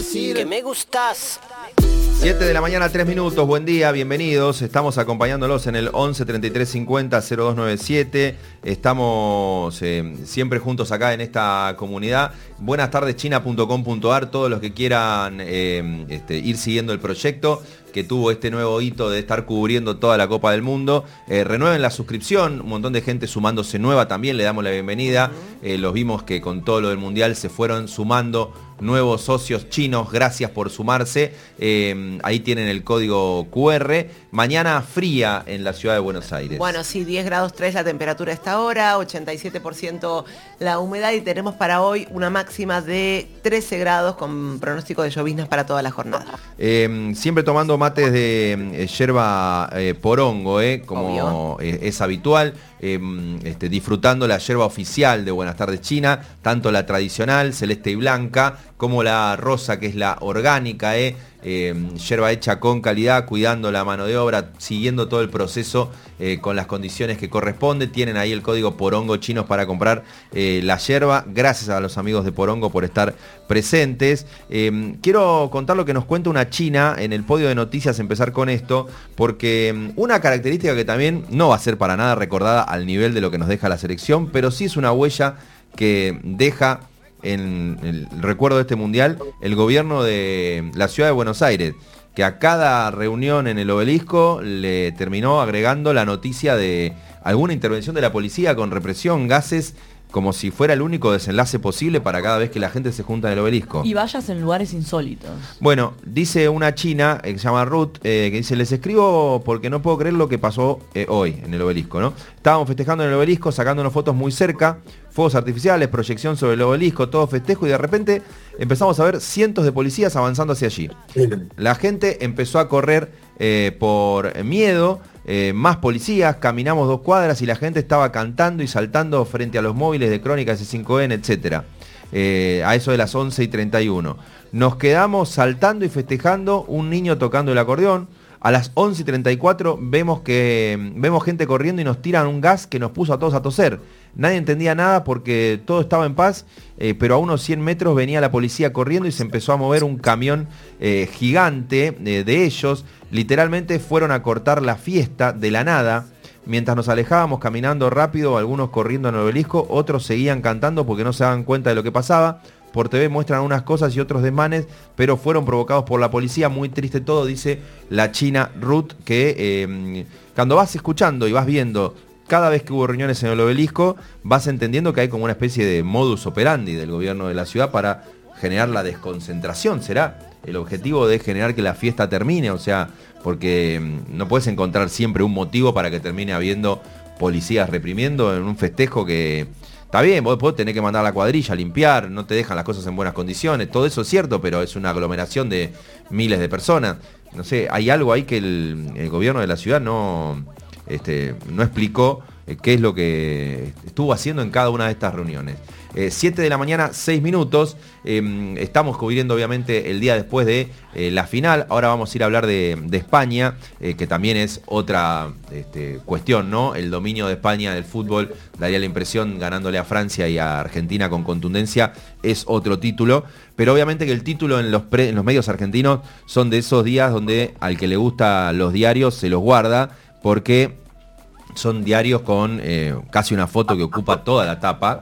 decir que me gustas. 7 de la mañana, 3 minutos, buen día, bienvenidos. Estamos acompañándolos en el 11 33 50 0297. Estamos siempre juntos acá en esta comunidad. Buenas tardes, china.com.ar, todos los que quieran ir siguiendo el proyecto que tuvo este nuevo hito de estar cubriendo toda la Copa del Mundo. Renueven la suscripción, un montón de gente sumándose nueva también, le damos la bienvenida. Los vimos que con todo lo del Mundial se fueron sumando nuevos socios chinos, gracias por sumarse. Ahí tienen el código QR. Mañana fría en la ciudad de Buenos Aires. Bueno, sí, 10 grados 3 la temperatura a esta hora, 87% la humedad y tenemos para hoy una máxima de 13 grados con pronóstico de lloviznas para toda la jornada. Siempre tomando mates de yerba porongo, como es habitual. Disfrutando la yerba oficial de Buenas Tardes China, tanto la tradicional, celeste y blanca, como la rosa, que es la orgánica, yerba hecha con calidad, cuidando la mano de obra, siguiendo todo el proceso con las condiciones que corresponde. Tienen ahí el código Porongo Chinos para comprar la yerba. Gracias a los amigos de Porongo por estar presentes. Quiero contar lo que nos cuenta una china en el podio de noticias, empezar con esto, porque una característica que también no va a ser para nada recordada al nivel de lo que nos deja la selección, pero sí es una huella que deja en el recuerdo de este mundial el gobierno de la ciudad de Buenos Aires, que a cada reunión en el Obelisco le terminó agregando la noticia de alguna intervención de la policía con represión, gases, como si fuera el único desenlace posible para cada vez que la gente se junta en el Obelisco. Y vayas en lugares insólitos. Bueno, dice una china que se llama Ruth, que dice: les escribo porque no puedo creer lo que pasó hoy en el Obelisco, ¿no? Estábamos festejando en el Obelisco, sacándonos fotos muy cerca, fuegos artificiales, proyección sobre el Obelisco, todo festejo, y de repente empezamos a ver cientos de policías avanzando hacia allí. La gente empezó a correr por miedo. Más policías, caminamos 2 cuadras y la gente estaba cantando y saltando frente a los móviles de Crónica C5N, etc. A eso de las 11:31. Nos quedamos saltando y festejando, un niño tocando el acordeón. A las 11:34 vemos gente corriendo y nos tiran un gas que nos puso a todos a toser. Nadie entendía nada porque todo estaba en paz, pero a unos 100 metros venía la policía corriendo y se empezó a mover un camión gigante de ellos. Literalmente fueron a cortar la fiesta de la nada. Mientras nos alejábamos caminando rápido, algunos corriendo en el Obelisco, otros seguían cantando porque no se daban cuenta de lo que pasaba. Por TV muestran unas cosas y otros desmanes, pero fueron provocados por la policía. Muy triste todo, dice la china Ruth, que cuando vas escuchando y vas viendo cada vez que hubo reuniones en el Obelisco, vas entendiendo que hay como una especie de modus operandi del gobierno de la ciudad para generar la desconcentración. ¿Será el objetivo de generar que la fiesta termine? O sea, porque no puedes encontrar siempre un motivo para que termine habiendo policías reprimiendo en un festejo que... Está bien, vos tenés que mandar a la cuadrilla a limpiar, no te dejan las cosas en buenas condiciones, todo eso es cierto, pero es una aglomeración de miles de personas. No sé, hay algo ahí que el gobierno de la ciudad no explicó qué es lo que estuvo haciendo en cada una de estas reuniones. 7 de la mañana, 6 minutos. Estamos cubriendo obviamente el día después de la final. Ahora vamos a ir a hablar de España, que también es otra cuestión, ¿no? El dominio de España del fútbol, daría la impresión, ganándole a Francia y a Argentina con contundencia, es otro título. Pero obviamente que el título en los medios argentinos son de esos días donde al que le gusta los diarios se los guarda, porque son diarios con casi una foto que ocupa toda la tapa.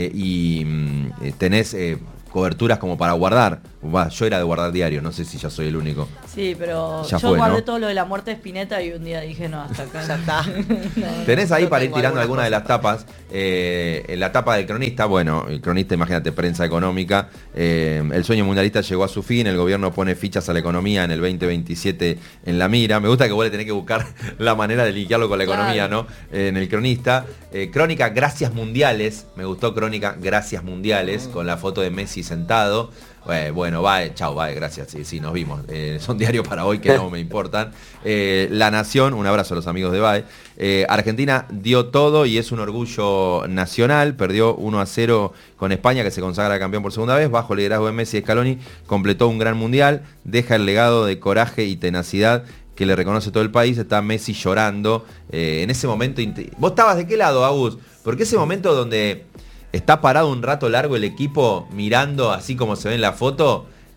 Y tenés coberturas como para guardar. Yo era de guardar diario, no sé si ya soy el único. Sí, pero ya yo guardé, ¿no?, todo lo de la muerte de Spinetta y un día dije, no, hasta acá. Ya está. Tenés ahí para ir tirando alguna de las tapas. En la tapa del Cronista, bueno, el Cronista, imagínate, prensa económica. El sueño mundialista llegó a su fin, el gobierno pone fichas a la economía en el 2027 en la mira. Me gusta que vos le tenés que buscar la manera de linkearlo con la economía, ¿no? En el Cronista. Crónica, gracias mundiales. Me gustó Crónica, gracias mundiales, con la foto de Messi sentado. Bueno, chao, gracias, sí, nos vimos. Son diarios para hoy que no me importan. La Nación, un abrazo a los amigos de BAE. Argentina dio todo y es un orgullo nacional. Perdió 1-0 con España, que se consagra campeón por segunda vez. Bajo el liderazgo de Messi y Scaloni, completó un gran mundial. Deja el legado de coraje y tenacidad que le reconoce todo el país. Está Messi llorando. En ese momento... ¿Vos estabas de qué lado, Agus? Porque ese momento donde está parado un rato largo el equipo mirando así como se ve en la foto,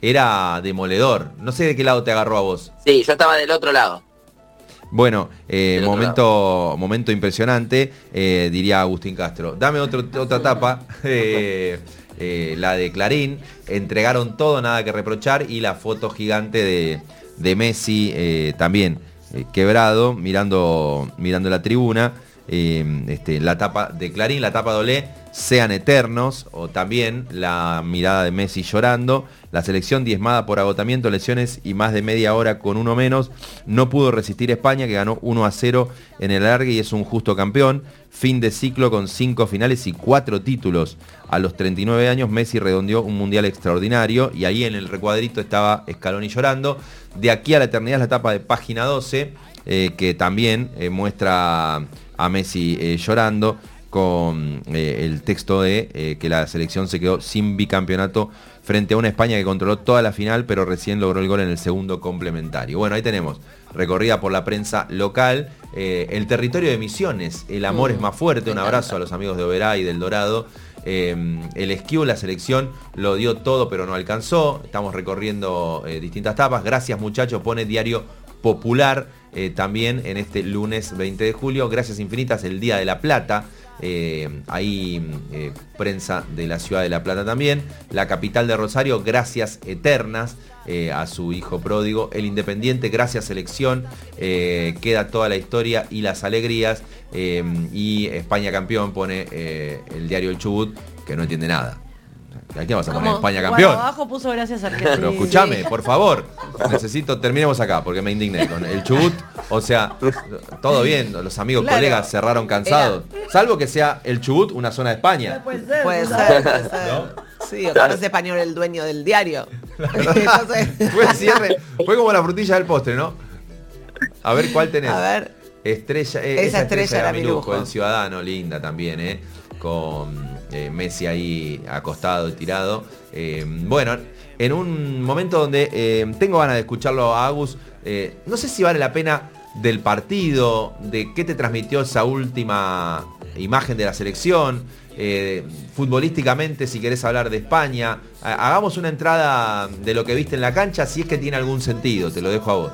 era demoledor. No sé de qué lado te agarró a vos. Sí, yo estaba del otro lado. Bueno, Del otro momento impresionante, diría Agustín Castro. Dame otra tapa, la de Clarín. Entregaron todo, nada que reprochar. Y la foto gigante de Messi, también quebrado, mirando la tribuna. La tapa de Clarín, la tapa de Olé, sean eternos, o también la mirada de Messi llorando. La selección diezmada por agotamiento, lesiones y más de media hora con uno menos, no pudo resistir España, que ganó 1-0 en el alargue y es un justo campeón. Fin de ciclo con 5 finales y 4 títulos. A los 39 años Messi redondeó un mundial extraordinario, y ahí en el recuadrito estaba Scaloni llorando. De aquí a la eternidad es la etapa de página 12, que también muestra a Messi llorando, con el texto de que la selección se quedó sin bicampeonato frente a una España que controló toda la final, pero recién logró el gol en el segundo complementario. Bueno, ahí tenemos, recorrida por la prensa local, el territorio de Misiones, el amor es más fuerte. Un abrazo a los amigos de Oberá y del Dorado. El esquí, la selección lo dio todo, pero no alcanzó. Estamos recorriendo distintas etapas. Gracias, muchachos, pone Diario Popular también en este lunes 20 de julio. Gracias infinitas, el Día de la Plata. Prensa de la ciudad de La Plata también. La capital de Rosario, gracias eternas a su hijo pródigo. El Independiente, gracias selección. Queda toda la historia y las alegrías. Y España campeón, pone el diario El Chubut, que no entiende nada. ¿A qué vas a poner España campeón? Bueno, abajo puso gracias Argentina. Pero escúchame, por favor. Terminemos acá, porque me indigné con el Chubut. O sea, todo bien, los amigos, claro, colegas cerraron cansados. Salvo que sea el Chubut una zona de España. Puede ser. ¿No? Sí, o que no es español el dueño del diario. Entonces... Fue el cierre, fue como la frutilla del postre, ¿no? A ver, ¿cuál tenés? A ver. Esa estrella era mi lujo. El Ciudadano, linda también, con Messi ahí acostado y tirado. Bueno, en un momento donde tengo ganas de escucharlo a Agus. No sé si vale la pena del partido, de qué te transmitió esa última imagen de la selección, futbolísticamente, si querés hablar de España. Hagamos una entrada de lo que viste en la cancha, si es que tiene algún sentido, te lo dejo a vos.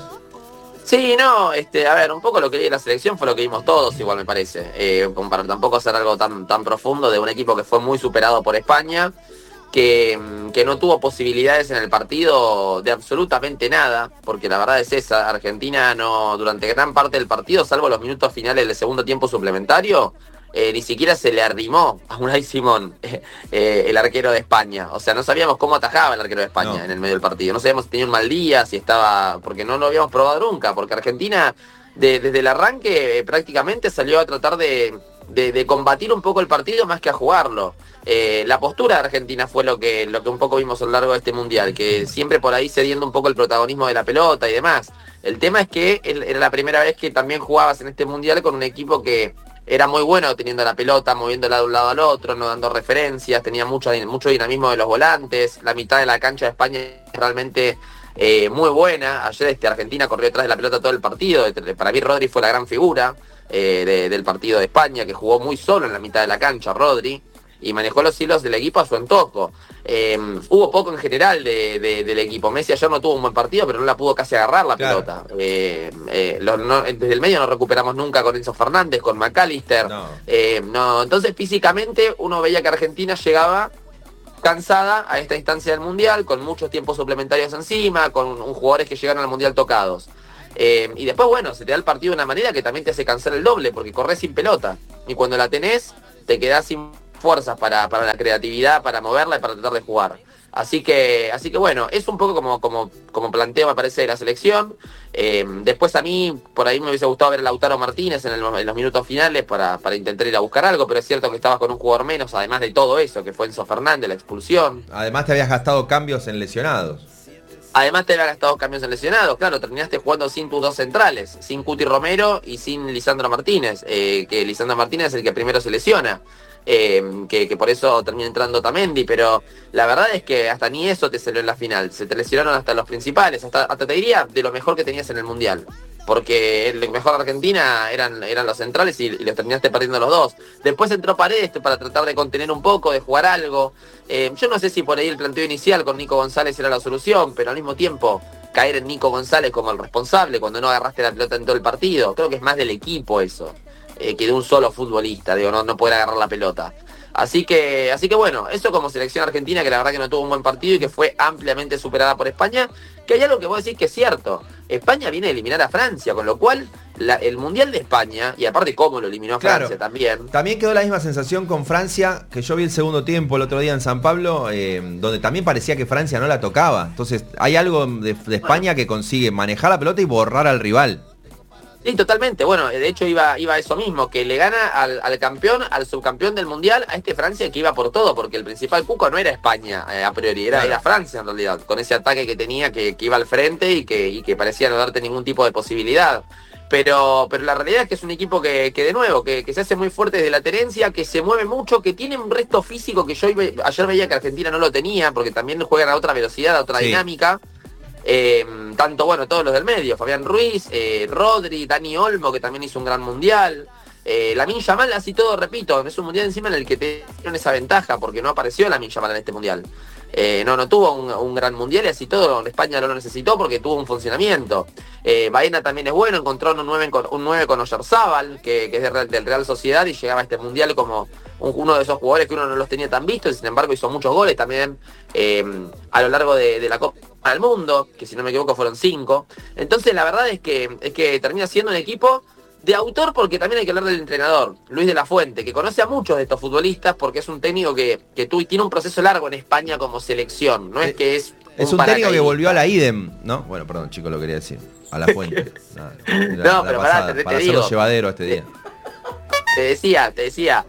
Sí, no, a ver, un poco lo que vi de la selección fue lo que vimos todos, igual me parece. Como para tampoco hacer algo tan profundo, de un equipo que fue muy superado por España, que no tuvo posibilidades en el partido de absolutamente nada, porque la verdad es esa, Argentina no, durante gran parte del partido, salvo los minutos finales del segundo tiempo suplementario, ni siquiera se le arrimó a Unai Simón, el arquero de España. O sea, no sabíamos cómo atajaba el arquero de España en el medio del partido. No sabíamos si tenía un mal día, si estaba... porque no lo habíamos probado nunca, porque Argentina desde el arranque prácticamente salió a tratar de combatir un poco el partido más que a jugarlo. La postura de Argentina fue lo que un poco vimos a lo largo de este mundial, que siempre por ahí cediendo un poco el protagonismo de la pelota y demás. El tema es que era la primera vez que también jugabas en este mundial con un equipo que era muy bueno teniendo la pelota, moviéndola de un lado al otro, no dando referencias, tenía mucho dinamismo de los volantes, la mitad de la cancha de España es realmente muy buena. Ayer Argentina corrió detrás de la pelota todo el partido. Para mí Rodri fue la gran figura del partido de España, que jugó muy solo en la mitad de la cancha, Rodri, y manejó los hilos del equipo a su antojo. Hubo poco en general del equipo. Messi ayer no tuvo un buen partido, pero no la pudo casi agarrar la pelota. Desde el medio no recuperamos nunca con Enzo Fernández, con McAllister. Entonces físicamente uno veía que Argentina llegaba cansada a esta instancia del Mundial, con muchos tiempos suplementarios encima, con jugadores que llegaron al Mundial tocados. Y después, bueno, se te da el partido de una manera que también te hace cansar el doble, porque corres sin pelota. Y cuando la tenés, te quedás sin fuerzas para la creatividad, para moverla y para tratar de jugar. Así que bueno, es un poco como planteo, me parece, de la selección. Después a mí, por ahí me hubiese gustado ver a Lautaro Martínez en los minutos finales para intentar ir a buscar algo, pero es cierto que estabas con un jugador menos, además de todo eso, que fue Enzo Fernández, la expulsión. Además te habías gastado cambios en lesionados. Además te había gastado cambios en lesionados, claro, terminaste jugando sin tus dos centrales, sin Cuti Romero y sin Lisandro Martínez, que Lisandro Martínez es el que primero se lesiona. Que por eso termina entrando Otamendi, pero la verdad es que hasta ni eso te salió en la final, se te lesionaron hasta los principales, hasta te diría de lo mejor que tenías en el Mundial, porque el mejor de Argentina eran los centrales y los terminaste perdiendo los dos. Después entró Paredes para tratar de contener un poco, de jugar algo. Yo no sé si por ahí el planteo inicial con Nico González era la solución, pero al mismo tiempo caer en Nico González como el responsable cuando no agarraste la pelota en todo el partido, creo que es más del equipo eso, que de un solo futbolista, digo, no poder agarrar la pelota. Así que bueno, eso como selección argentina, que la verdad que no tuvo un buen partido y que fue ampliamente superada por España, que hay algo que vos decís que es cierto. España viene a eliminar a Francia, con lo cual el Mundial de España, y aparte cómo lo eliminó a Francia también. También quedó la misma sensación con Francia, que yo vi el segundo tiempo el otro día en San Pablo, donde también parecía que Francia no la tocaba. Entonces hay algo de España que consigue manejar la pelota y borrar al rival. Sí, totalmente. Bueno, de hecho iba eso mismo, que le gana al campeón, al subcampeón del Mundial, a este Francia que iba por todo, porque el principal cuco no era España a priori, era Francia en realidad, con ese ataque que tenía, que iba al frente y que parecía no darte ningún tipo de posibilidad. Pero la realidad es que es un equipo que de nuevo, que se hace muy fuerte desde la tenencia, que se mueve mucho, que tiene un resto físico que yo ayer veía que Argentina no lo tenía, porque también juegan a otra velocidad, a otra dinámica. Tanto, bueno, todos los del medio, Fabián Ruiz, Rodri, Dani Olmo, que también hizo un gran mundial, Lamine Yamal, así todo, repito, es un mundial encima en el que te dieron esa ventaja, porque no apareció Lamine Yamal en este mundial. No tuvo un gran mundial y así todo, España no lo necesitó porque tuvo un funcionamiento. Baena también es bueno, encontró un 9 con Oyarzábal, que es del Real Sociedad y llegaba a este mundial como uno de esos jugadores que uno no los tenía tan vistos y sin embargo hizo muchos goles también a lo largo de la Copa del Mundo, que si no me equivoco fueron 5. Entonces la verdad es que termina siendo un equipo de autor, porque también hay que hablar del entrenador, Luis de la Fuente, que conoce a muchos de estos futbolistas porque es un técnico que tiene un proceso largo en España como selección, no es que es un técnico que volvió a la IDEM, ¿no? Bueno, perdón, chico, lo quería decir, a la Fuente. No, pero pará, te para digo, hacerlo llevadero este día. Te decía,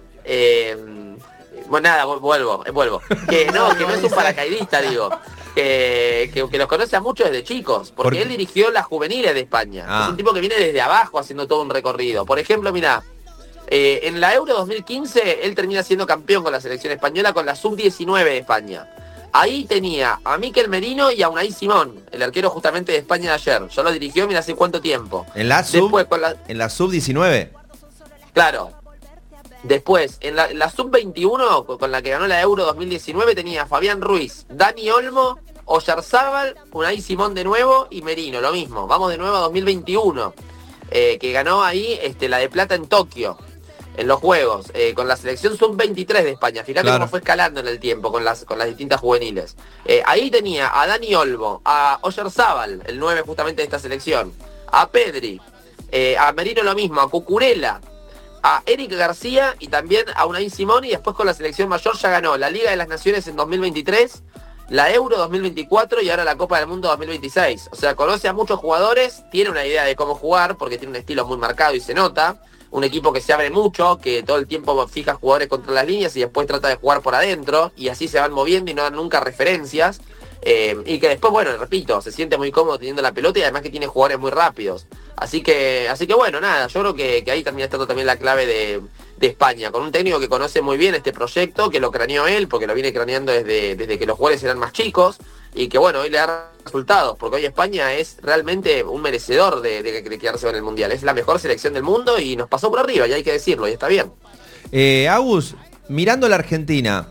bueno, nada, vuelvo, que no es un paracaidista, digo. Que los conoce a muchos desde chicos, porque él dirigió las juveniles de España. Es un tipo que viene desde abajo haciendo todo un recorrido. Por ejemplo, mirá, en la Euro 2015 él termina siendo campeón con la selección española con la Sub-19 de España. Ahí tenía a Mikel Merino y a Unai Simón, el arquero justamente de España de ayer. Ya lo dirigió, mira hace cuánto tiempo. En la Sub-19. Claro. Después, en la Sub-21, con la que ganó la Euro 2019, tenía a Fabián Ruiz, Dani Olmo, Oyarzábal, Unai Simón de nuevo y Merino, lo mismo. Vamos de nuevo a 2021, que ganó ahí la de plata en Tokio, en los Juegos, con la selección Sub-23 de España. Fíjate cómo fue escalando en el tiempo con las distintas juveniles. Ahí tenía a Dani Olmo, a Oyarzábal, el 9 justamente de esta selección, a Pedri, a Merino lo mismo, a Cucurella, a Eric García y también a Unai Simón, y después con la selección mayor ya ganó la Liga de las Naciones en 2023, la Euro 2024 y ahora la Copa del Mundo 2026. O sea, conoce a muchos jugadores, tiene una idea de cómo jugar porque tiene un estilo muy marcado y se nota. Un equipo que se abre mucho, que todo el tiempo fija jugadores contra las líneas y después trata de jugar por adentro y así se van moviendo y no dan nunca referencias. Y que después, bueno, repito, se siente muy cómodo teniendo la pelota y además que tiene jugadores muy rápidos. Así que bueno, nada, yo creo que ahí termina estando también la clave de España, con un técnico que conoce muy bien este proyecto, que lo craneó él, porque lo viene craneando desde que los jugadores eran más chicos, y que bueno, hoy le da resultados, porque hoy España es realmente un merecedor de quedarse en el Mundial. Es la mejor selección del mundo y nos pasó por arriba, y hay que decirlo, y está bien. Agus, mirando la Argentina,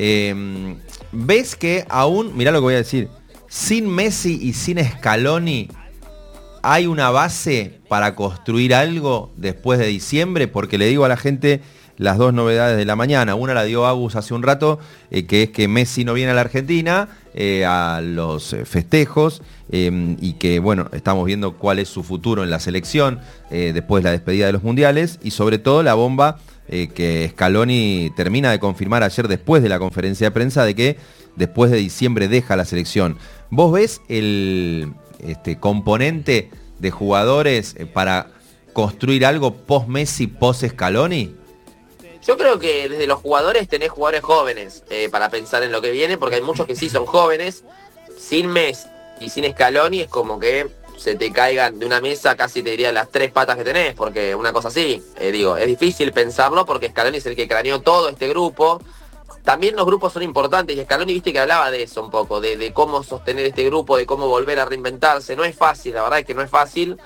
¿ves que aún, mirá lo que voy a decir, sin Messi y sin Scaloni hay una base para construir algo después de diciembre? Porque le digo a la gente las dos novedades de la mañana. Una la dio Agus hace un rato, que es que Messi no viene a la Argentina a los festejos y que, bueno, estamos viendo cuál es su futuro en la selección después de la despedida de los mundiales, y sobre todo la bomba que Scaloni termina de confirmar ayer después de la conferencia de prensa de que después de diciembre deja la selección. ¿Vos ves el componente de jugadores para construir algo post-Messi, post-Scaloni? Yo creo que desde los jugadores tenés jugadores jóvenes para pensar en lo que viene, porque hay muchos que sí son jóvenes. Sin Messi y sin Scaloni es como que se te caigan de una mesa, casi te diría las 3 patas que tenés, porque una cosa así, es difícil pensarlo porque Scaloni es el que craneó todo este grupo. También los grupos son importantes y Scaloni, viste que hablaba de eso un poco, de cómo sostener este grupo, de cómo volver a reinventarse. No es fácil, la verdad es que no es fácil.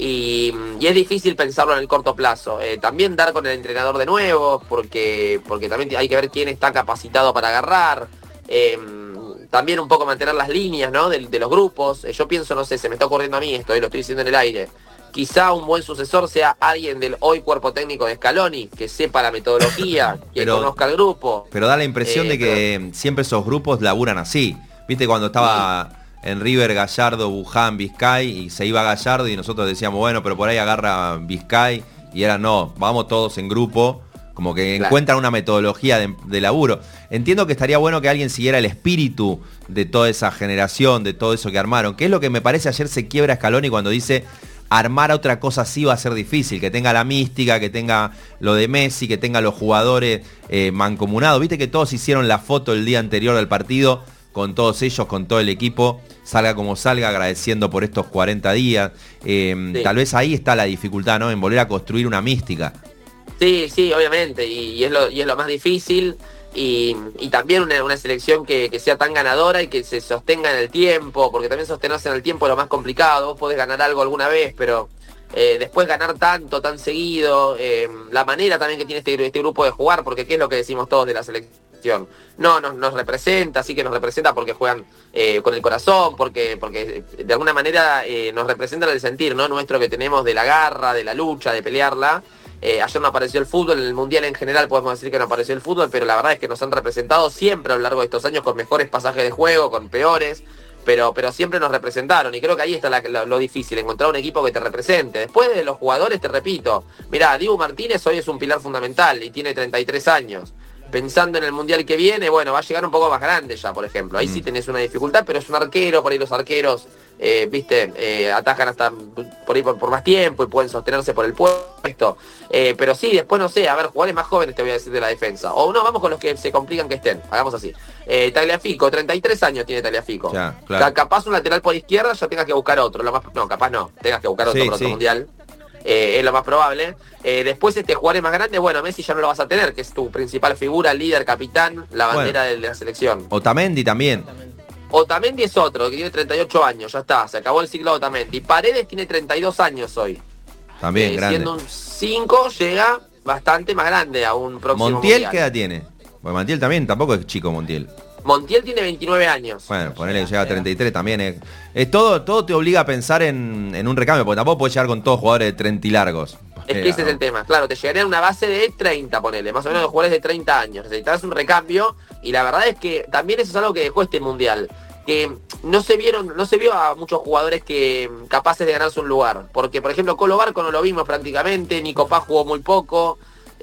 y es difícil pensarlo en el corto plazo. También dar con el entrenador de nuevo, porque también hay que ver quién está capacitado para agarrar. También un poco mantener las líneas, ¿no? de los grupos. Yo pienso, no sé, se me está ocurriendo a mí esto, y lo estoy diciendo en el aire. Quizá un buen sucesor sea alguien del hoy cuerpo técnico de Scaloni, que sepa la metodología, que conozca el grupo. Pero da la impresión de que siempre esos grupos laburan así. ¿Viste cuando estaba en River Gallardo, Buján, Vizcay, y se iba Gallardo y nosotros decíamos, bueno, pero por ahí agarra Vizcay, y era no, vamos todos en grupo, como que encuentran una metodología de laburo. Entiendo que estaría bueno que alguien siguiera el espíritu de toda esa generación, de todo eso que armaron, que es lo que me parece ayer se quiebra Scaloni cuando dice armar otra cosa así va a ser difícil, que tenga la mística, que tenga lo de Messi, que tenga los jugadores mancomunados. Viste que todos hicieron la foto el día anterior del partido, con todos ellos, con todo el equipo, salga como salga, agradeciendo por estos 40 días. Sí. Tal vez ahí está la dificultad, ¿no? En volver a construir una mística. Sí, obviamente, y es lo más difícil. Y también una selección que sea tan ganadora y que se sostenga en el tiempo, porque también sostenerse en el tiempo es lo más complicado. Vos podés ganar algo alguna vez, pero después ganar tanto, tan seguido, la manera también que tiene este grupo de jugar, porque ¿qué es lo que decimos todos de la selección? No, nos representa, sí que nos representa porque juegan con el corazón, porque de alguna manera nos representan el sentir, ¿no? Nuestro, que tenemos de la garra, de la lucha, de pelearla. Ayer no apareció el fútbol, en el Mundial en general podemos decir que no apareció el fútbol, pero la verdad es que nos han representado siempre a lo largo de estos años, con mejores pasajes de juego, con peores, pero siempre nos representaron, y creo que ahí está lo difícil, encontrar un equipo que te represente. Después de los jugadores, te repito, mirá, Dibu Martínez hoy es un pilar fundamental y tiene 33 años. Pensando en el Mundial que viene, bueno, va a llegar un poco más grande ya, por ejemplo. Ahí sí tenés una dificultad, pero es un arquero, por ahí los arqueros, atajan hasta por más tiempo y pueden sostenerse por el puesto. Pero sí, después no sé, a ver, jugadores más jóvenes te voy a decir de la defensa. O no, vamos con los que se complican que estén, hagamos así. Tagliafico, 33 años tiene Tagliafico. Ya, claro. Capaz un lateral por izquierda ya tengas que buscar otro. Capaz no, tengas que buscar otro por otro Mundial. Es lo más probable. Después jugadores más grandes, bueno, Messi ya no lo vas a tener, que es tu principal figura, líder, capitán, la bandera de la selección. Otamendi también. Otamendi es otro, que tiene 38 años, ya está, se acabó el ciclo de Otamendi. Paredes tiene 32 años hoy. También grande. Siendo un 5, llega bastante más grande a un próximo Montiel, mundial. ¿qué edad tiene? Bueno, Montiel también, tampoco es chico Montiel. Montiel tiene 29 años. Bueno, ponele que llega a 33 también. Todo te obliga a pensar en un recambio, porque tampoco puedes llegar con todos jugadores de 30 y largos. Es que ese es el tema. Claro, te llegaría a una base de 30, ponele, más o menos de jugadores de 30 años. Necesitas un recambio, y la verdad es que también eso es algo que dejó este Mundial. Que no se vio a muchos jugadores que capaces de ganarse un lugar. Porque, por ejemplo, Colo Barco no lo vimos prácticamente, Nico Paz jugó muy poco.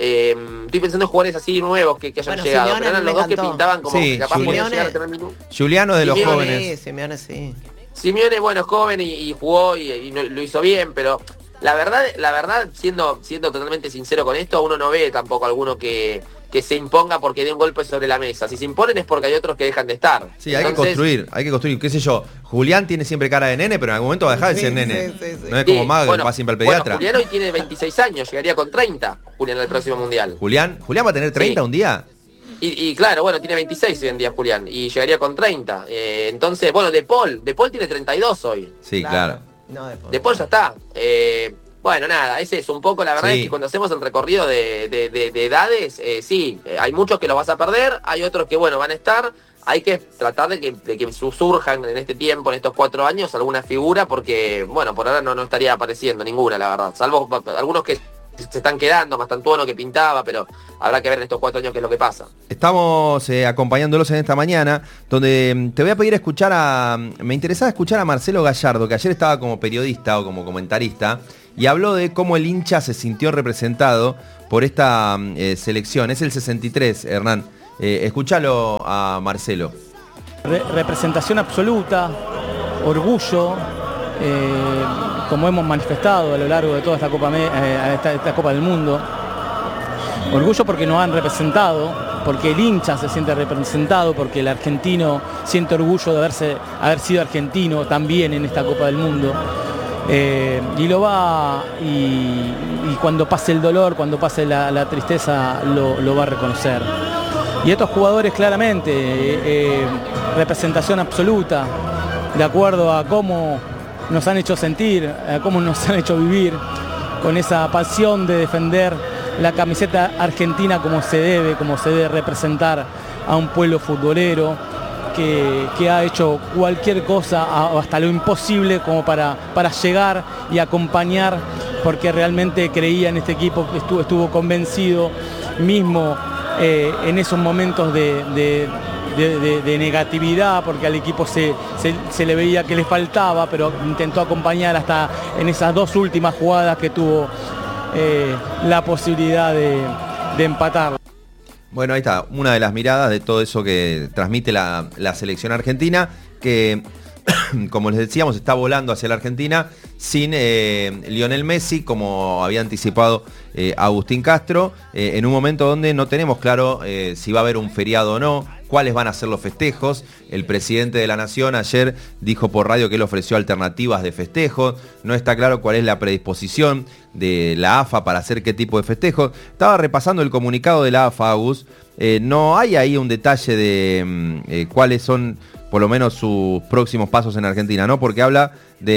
Estoy pensando en jugadores así nuevos que hayan llegado. Simeone, pero eran los dos que pintaban como que capaz podían llegar a tener minutos. Juliano de los jóvenes. Sí. Simeone, bueno, es joven y jugó y lo hizo bien, pero la verdad, siendo totalmente sincero con esto, uno no ve tampoco alguno que se imponga porque dé un golpe sobre la mesa. Si se imponen es porque hay otros que dejan de estar. Sí, entonces, hay que construir, qué sé yo. Julián tiene siempre cara de nene, pero en algún momento va a dejar de ser nene. Sí. No es como Mago, que va siempre al pediatra. Julián hoy tiene 26 años, llegaría con 30, Julián, al próximo Mundial. ¿Julián va a tener 30 un día? Y claro, bueno, tiene 26 hoy en día Julián, y llegaría con 30. Entonces, bueno, De Paul tiene 32 hoy. Sí, claro. No, De Paul ya está. Bueno, nada, ese es un poco, la verdad es que cuando hacemos el recorrido de edades, sí, hay muchos que los vas a perder, hay otros que, bueno, van a estar. Hay que tratar de que surjan en este tiempo, en estos 4 años, alguna figura, porque, bueno, por ahora no estaría apareciendo ninguna, la verdad. Salvo algunos que se están quedando, Mastantuono que pintaba, pero habrá que ver en estos 4 años qué es lo que pasa. Estamos acompañándolos en esta mañana, donde te voy a pedir escuchar me interesaba escuchar a Marcelo Gallardo, que ayer estaba como periodista o como comentarista, y habló de cómo el hincha se sintió representado por esta selección. Es el 63, Hernán. Escúchalo a Marcelo. Representación absoluta, orgullo, como hemos manifestado a lo largo de toda esta Copa del Mundo. Orgullo porque nos han representado, porque el hincha se siente representado, porque el argentino siente orgullo de haber sido argentino también en esta Copa del Mundo. Y cuando pase el dolor, cuando pase la tristeza, lo va a reconocer. Y estos jugadores claramente, representación absoluta, de acuerdo a cómo nos han hecho sentir, cómo nos han hecho vivir, con esa pasión de defender la camiseta argentina como se debe representar a un pueblo futbolero que ha hecho cualquier cosa, hasta lo imposible, como para llegar y acompañar, porque realmente creía en este equipo, estuvo convencido mismo en esos momentos de negatividad, porque al equipo se le veía que le faltaba, pero intentó acompañar hasta en esas dos últimas jugadas que tuvo la posibilidad de empatar. Bueno, ahí está, una de las miradas de todo eso que transmite la selección argentina, que, como les decíamos, está volando hacia la Argentina sin Lionel Messi, como había anticipado Agustín Castro, en un momento donde no tenemos claro si va a haber un feriado o no, cuáles van a ser los festejos. El presidente de la Nación ayer dijo por radio que él ofreció alternativas de festejos. No está claro cuál es la predisposición de la AFA para hacer qué tipo de festejos. Estaba repasando el comunicado de la AFA, Agus. No hay ahí un detalle de cuáles son por lo menos sus próximos pasos en Argentina, ¿no? Porque habla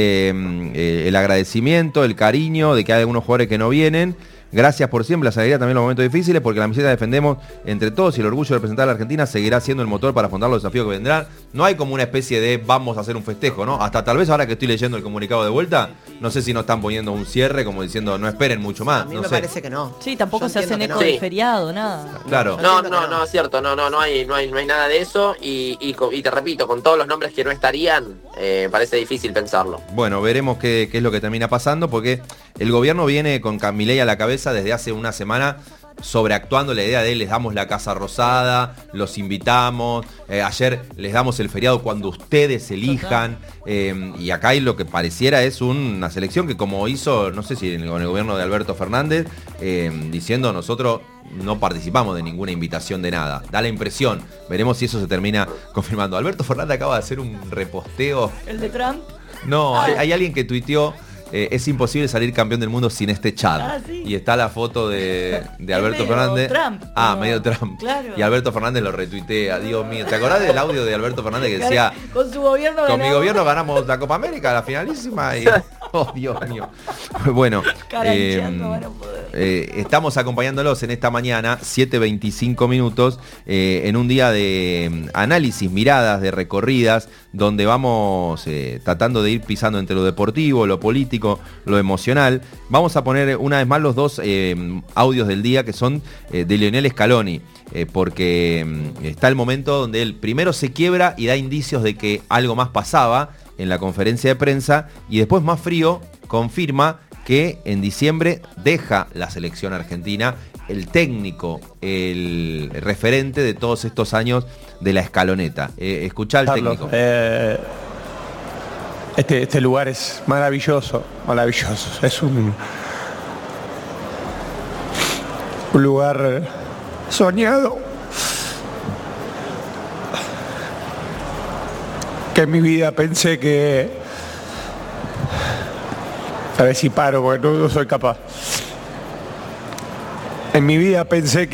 de el agradecimiento, el cariño, de que hay algunos jugadores que no vienen. Gracias por siempre, la alegría también en los momentos difíciles, porque la camiseta defendemos entre todos y el orgullo de representar a la Argentina seguirá siendo el motor para afrontar los desafíos que vendrán. No hay como una especie de vamos a hacer un festejo, ¿no? Hasta tal vez ahora que estoy leyendo el comunicado de vuelta, no sé si nos están poniendo un cierre como diciendo no esperen mucho más. A mí no me sé. parece que no. Sí, tampoco Yo se hacen entiendo eco que del feriado, nada. Claro. No, es cierto, no hay nada de eso y te repito, con todos los nombres que no estarían, parece difícil pensarlo. Bueno, veremos qué es lo que termina pasando, porque el gobierno viene con Milei a la cabeza desde hace una semana sobreactuando la idea de les damos la Casa Rosada, los invitamos, ayer les damos el feriado cuando ustedes elijan, y acá hay lo que pareciera es una selección que como hizo, no sé si con el gobierno de Alberto Fernández, diciendo nosotros no participamos de ninguna invitación de nada. Da la impresión, veremos si eso se termina confirmando. Alberto Fernández acaba de hacer un reposteo. ¿El de Trump? No, hay alguien que tuiteó, es imposible salir campeón del mundo sin este Chad. Sí. Y está la foto de Alberto medio Fernández. Trump, Medio Trump. Claro. Y Alberto Fernández lo retuitea. Dios mío, ¿te acordás del audio de Alberto Fernández que decía, con su gobierno con mi ganamos. gobierno ganamos la Copa América, la finalísima? Y, oh, Dios mío. Bueno, Carancheando van a poder. estamos acompañándolos en esta mañana, 7:25 minutos, en un día de análisis, miradas, de recorridas, donde vamos tratando de ir pisando entre lo deportivo, lo político, lo emocional. Vamos a poner una vez más los dos audios del día que son de Lionel Scaloni, porque está el momento donde él primero se quiebra y da indicios de que algo más pasaba en la conferencia de prensa, y después más frío confirma que en diciembre deja la selección argentina, el técnico, el referente de todos estos años de la escaloneta. Escuchá al Carlos, técnico. Este lugar es maravilloso. Es un lugar soñado, que en mi vida pensé que... A ver si paro, porque no soy capaz. En mi vida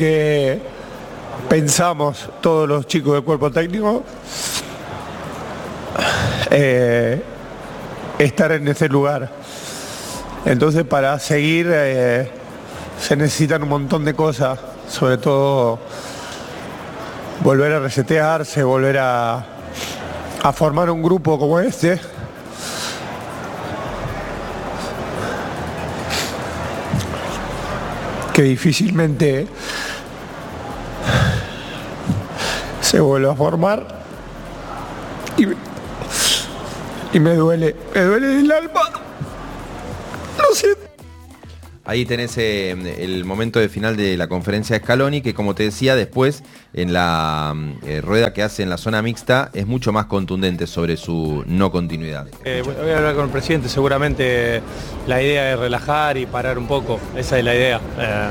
pensamos todos los chicos del cuerpo técnico estar en ese lugar. Entonces, para seguir se necesitan un montón de cosas, sobre todo volver a resetearse, volver a formar un grupo como este, que difícilmente se vuelve a formar, y me duele el alma. Lo siento. Ahí tenés el momento de final de la conferencia de Scaloni, que como te decía, después en la rueda que hace en la zona mixta es mucho más contundente sobre su no continuidad. Voy a hablar con el presidente, seguramente la idea es relajar y parar un poco, esa es la idea.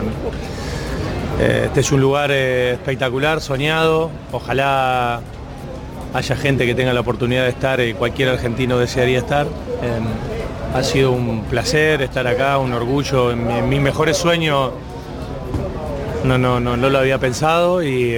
Este es un lugar espectacular, soñado, ojalá haya gente que tenga la oportunidad de estar, cualquier argentino desearía estar. Ha sido un placer estar acá, un orgullo. En mis mejores sueños no lo había pensado, y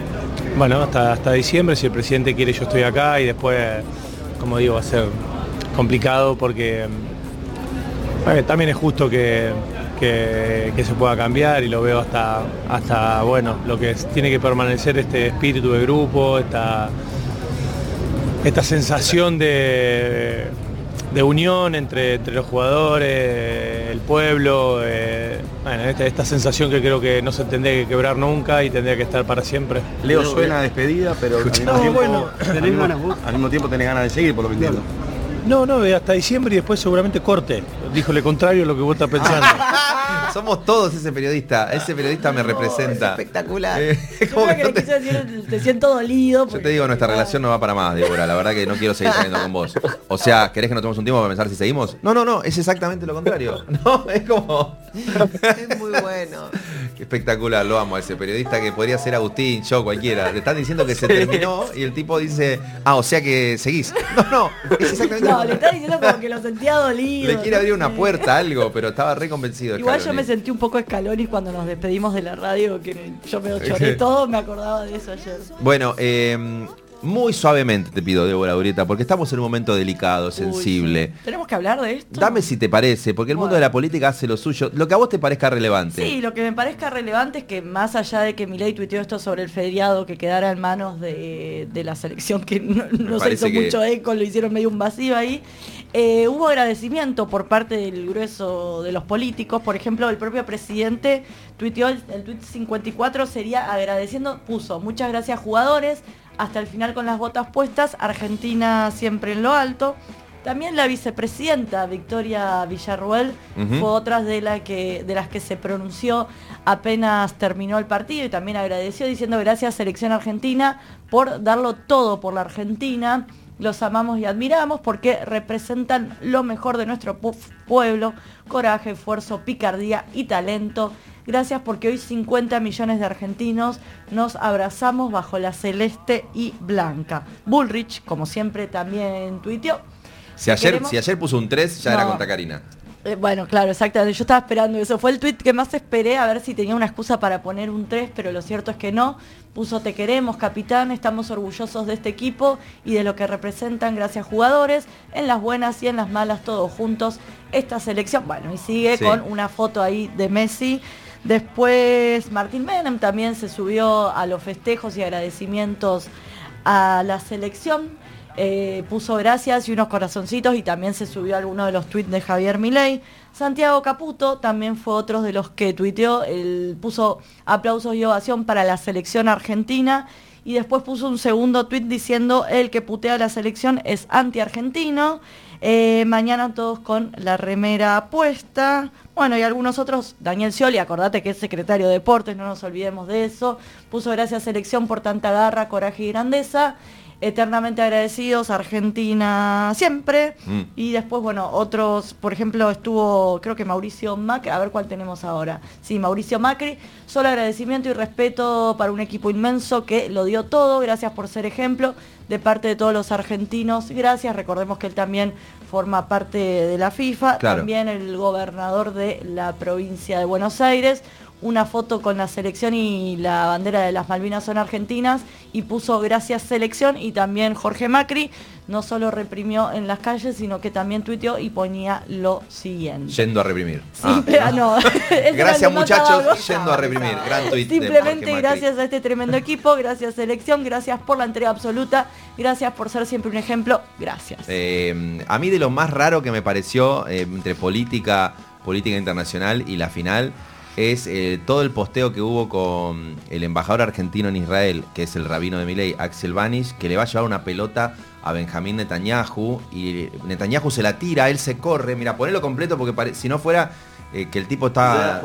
bueno, hasta diciembre, si el presidente quiere, yo estoy acá, y después, como digo, va a ser complicado porque también es justo que se pueda cambiar y lo veo hasta bueno, lo que tiene que permanecer este espíritu de grupo, esta sensación de unión entre los jugadores, el pueblo, bueno, esta sensación que creo que no se tendría que quebrar nunca y tendría que estar para siempre. Leo, suena a despedida, pero al mismo tiempo tenés ganas de seguir, por lo que entiendo. No, hasta diciembre y después seguramente corte. Dijo lo contrario a lo que vos estás pensando. Somos todos ese periodista me representa. Es espectacular. Como Creo que que le quise decir, te siento dolido. yo te digo, nuestra relación no va para más, Débora. La verdad que no quiero seguir saliendo con vos. O sea, ¿querés que nos tomemos un tiempo para pensar si seguimos? No, es exactamente lo contrario. No, es como... Es muy bueno. Qué espectacular, lo amo a ese periodista que podría ser Agustín, yo, cualquiera. Le están diciendo que se terminó y el tipo dice, o sea que seguís. No, es exactamente No, le está diciendo como que lo sentía dolido. Le quiere abrir una sé. puerta, algo, pero estaba re convencido. Igual yo Scaloni. me sentí un poco Scaloni cuando nos despedimos de la radio, que yo me lloré todo, me acordaba de eso ayer. Bueno, muy suavemente te pido, Débora Ureta, porque estamos en un momento delicado, sensible. Uy, sí. ¿Tenemos que hablar de esto? Dame si te parece, porque el mundo de la política hace lo suyo. Lo que a vos te parezca relevante. Sí, lo que me parezca relevante es que más allá de que Milei tuiteó esto sobre el feriado que quedara en manos de la selección, que no se hizo parece que- mucho eco, lo hicieron medio un vacío ahí, hubo agradecimiento por parte del grueso de los políticos. Por ejemplo, el propio presidente tuiteó, el tuit 54 sería agradeciendo, puso: muchas gracias jugadores, hasta el final con las botas puestas, Argentina siempre en lo alto. También la vicepresidenta Victoria Villarruel fue otra de las que se pronunció apenas terminó el partido y también agradeció diciendo: gracias Selección Argentina por darlo todo por la Argentina. Los amamos y admiramos porque representan lo mejor de nuestro pueblo, coraje, esfuerzo, picardía y talento. Gracias porque hoy 50 millones de argentinos nos abrazamos bajo la celeste y blanca. Bullrich, como siempre, también tuiteó. Si ayer puso un 3, ya era No. contra Karina. Bueno, claro, exactamente. Yo estaba esperando eso. Fue el tuit que más esperé, a ver si tenía una excusa para poner un 3, pero lo cierto es que no. Puso: te queremos, capitán, estamos orgullosos de este equipo y de lo que representan. Gracias, jugadores. En las buenas y en las malas, todos juntos. Esta selección, bueno, y sigue con una foto ahí de Messi. Después Martín Menem también se subió a los festejos y agradecimientos a la selección. Puso gracias y unos corazoncitos y también se subió a alguno de los tweets de Javier Milei. Santiago Caputo también fue otro de los que tuiteó, él puso aplausos y ovación para la selección argentina y después puso un segundo tuit diciendo: el que putea a la selección es anti-argentino. Mañana todos con la remera puesta. Bueno, y algunos otros, Daniel Scioli, acordate que es secretario de Deportes, no nos olvidemos de eso, puso: gracias selección por tanta garra, coraje y grandeza. Eternamente agradecidos, Argentina siempre. Y después, bueno, otros, por ejemplo, estuvo, creo que Mauricio Macri, a ver cuál tenemos ahora. Sí, Mauricio Macri: solo agradecimiento y respeto para un equipo inmenso que lo dio todo, gracias por ser ejemplo de parte de todos los argentinos, gracias. Recordemos que él también forma parte de la FIFA, Claro. También el gobernador de la provincia de Buenos Aires. Una foto con la selección y la bandera de las Malvinas son argentinas y puso gracias selección. Y también Jorge Macri no solo reprimió en las calles, sino que también tuiteó y ponía lo siguiente. Yendo a reprimir. No. Ese era Gracias el que más muchachos, abajo. yendo a reprimir. Gran tuit de Simplemente Jorge Macri. gracias a este tremendo equipo, gracias selección, gracias por la entrega absoluta, gracias por ser siempre un ejemplo, gracias. A mí de lo más raro que me pareció entre política internacional y la final es todo el posteo que hubo con el embajador argentino en Israel, que es el rabino de Milei, Axel Banish, que le va a llevar una pelota a Benjamín Netanyahu y Netanyahu se la tira, él se corre. Mira, ponelo completo porque si no fuera que el tipo está...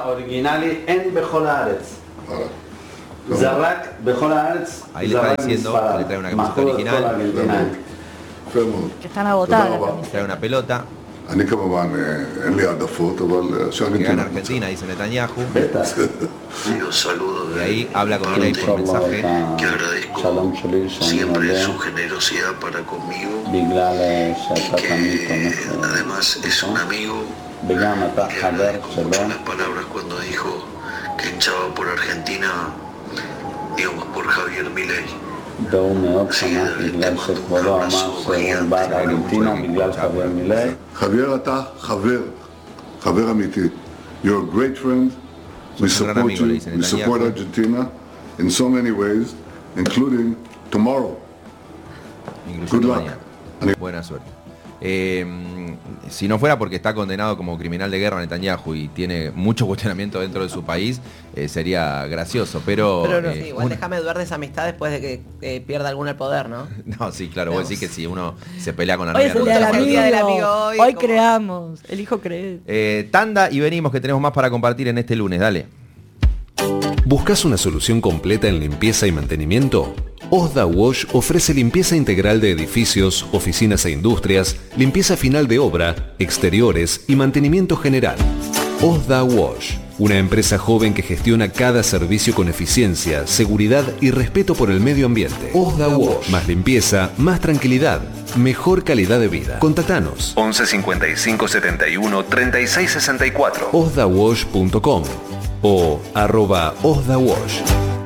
Ahí le está diciendo que le trae una camiseta original, Que están agotadas las camisetas. trae una pelota, אני כמובן, אין לי העדפות, אבל que gana Argentina, dice Netanyahu. Los saludo Y ahí habla con Milei por mensaje. que agradezco siempre su generosidad para conmigo y que además es un amigo y le agradezco mucho las palabras cuando dijo que hinchaba por Argentina, digamos por Javier Milei. בעומר בגלל שכבודו אמר שהוא בעד ארגנטינה בגלל חבר מילאי. חבר אתה חבר אמיתי. You're a great friend. We support you. We support Argentina in so many ways, including tomorrow. Good luck. Buena suerte. Si no fuera porque está condenado como criminal de guerra Netanyahu y tiene mucho cuestionamiento dentro de su país, sería gracioso, pero no, sí, igual déjame dudar de esa amistad después de que pierda alguno el poder, ¿no? No, sí, claro, vos decís que si uno se pelea con la Hoy novia... es el día del amigo, hoy como... creamos, elijo creer. Tanda y venimos, que tenemos más para compartir en este lunes, dale. ¿Buscas una solución completa en limpieza y mantenimiento? Osda Wash ofrece limpieza integral de edificios, oficinas e industrias, limpieza final de obra, exteriores y mantenimiento general. Osda Wash, una empresa joven que gestiona cada servicio con eficiencia, seguridad y respeto por el medio ambiente. Osda Wash, más limpieza, más tranquilidad, mejor calidad de vida. Contactanos 11 55 71 36 64 osdawash.com o @osdawash.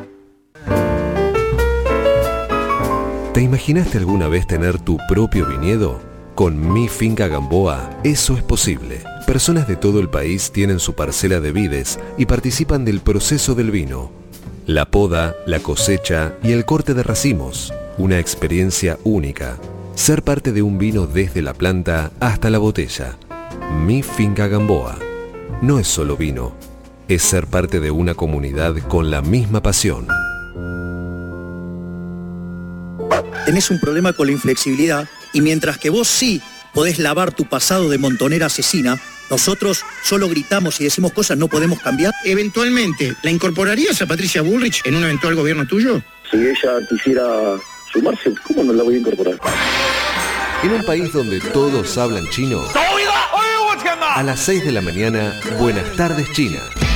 ¿Te imaginaste alguna vez tener tu propio viñedo? Con Mi Finca Gamboa, eso es posible. Personas de todo el país tienen su parcela de vides y participan del proceso del vino. La poda, la cosecha y el corte de racimos. Una experiencia única. Ser parte de un vino desde la planta hasta la botella. Mi Finca Gamboa. No es solo vino, es ser parte de una comunidad con la misma pasión. Tenés un problema con la inflexibilidad y mientras que vos sí podés lavar tu pasado de montonera asesina, nosotros solo gritamos y decimos cosas, no podemos cambiar. Eventualmente, ¿la incorporarías a Patricia Bullrich en un eventual gobierno tuyo? Si ella quisiera sumarse, ¿cómo no la voy a incorporar? En un país donde todos hablan chino, a las 6 de la mañana, Buenas tardes China.